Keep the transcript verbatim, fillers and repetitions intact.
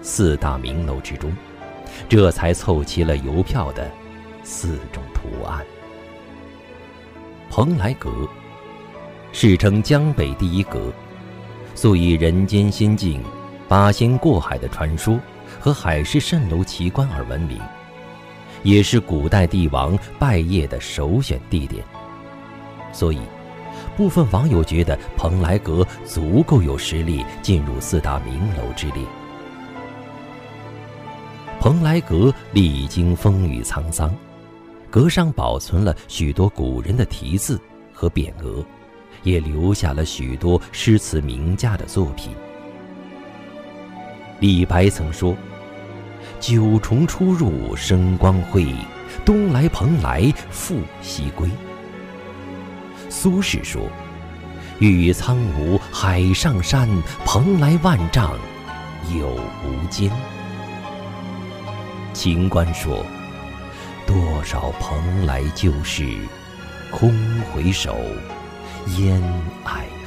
四大名楼之中，这才凑齐了邮票的四种图案。蓬莱阁世称江北第一阁，素以人间仙境、八仙过海的传说和海市蜃楼奇观而闻名，也是古代帝王拜谒的首选地点。所以部分网友觉得蓬莱阁足够有实力进入四大名楼之列。蓬莱阁历经风雨沧桑，阁上保存了许多古人的题字和匾额，也留下了许多诗词名家的作品。李白曾说：“九重出入生光辉，东来蓬莱复西归。”苏轼说：“玉苍梧海上山，蓬莱万丈有无间。”秦观说：“多少蓬莱旧事，空回首，烟霭